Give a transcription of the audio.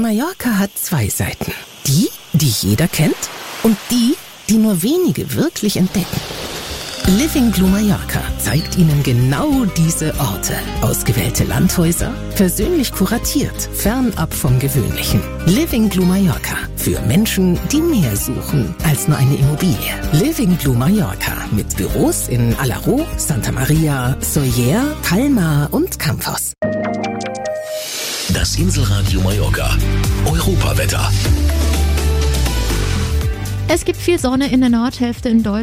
Mallorca hat zwei Seiten. Die jeder kennt und die nur wenige wirklich entdecken. Living Blue Mallorca zeigt Ihnen genau diese Orte. Ausgewählte Landhäuser, persönlich kuratiert, fernab vom Gewöhnlichen. Living Blue Mallorca für Menschen, die mehr suchen als nur eine Immobilie. Living Blue Mallorca mit Büros in Alaró, Santa Maria, Sóller, Palma und Campos. Das Inselradio Mallorca. Europawetter. Es gibt viel Sonne in der Nordhälfte in Deutschland.